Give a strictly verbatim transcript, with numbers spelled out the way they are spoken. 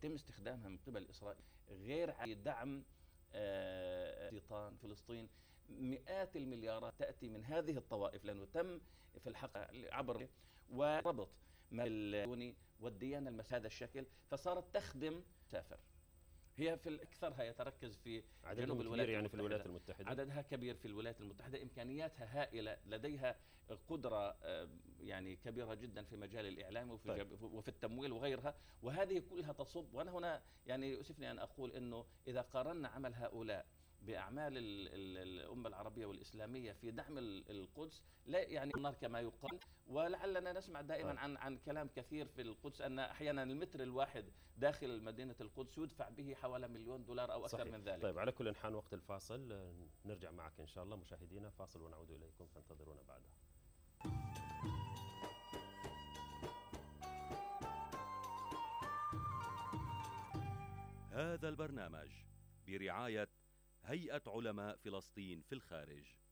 يتم استخدامها من قبل إسرائيل غير على دعم استيطان فلسطين. مئات المليارات تأتي من هذه الطوائف، لأنه تم في الحقيقة عبر وربط ما الديني والديانة المسيحية هذا الشكل، فصارت تخدم سافر. هي في الأكثرها يتركز في جنوب الولايات يعني المتحدة. في الولايات المتحدة عددها كبير في الولايات المتحدة، إمكانياتها هائلة، لديها قدرة يعني كبيرة جدا في مجال الإعلام وفي, طيب. وفي التمويل وغيرها، وهذه كلها تصب. وأنا هنا يعني يؤسفني أن أقول أنه إذا قارنا عمل هؤلاء بأعمال الأمة العربية والإسلامية في دعم القدس، لا يعني النار كما يقال. ولعلنا نسمع دائما عن عن كلام كثير في القدس، أن أحيانا المتر الواحد داخل مدينة القدس يدفع به حوالي مليون دولار أو أكثر صحيح. من ذلك. طيب، على كل حال وقت الفاصل، نرجع معك إن شاء الله مشاهدينا، فاصل ونعود إليكم فانتظرونا بعدها. هذا البرنامج برعاية هيئة علماء فلسطين في الخارج.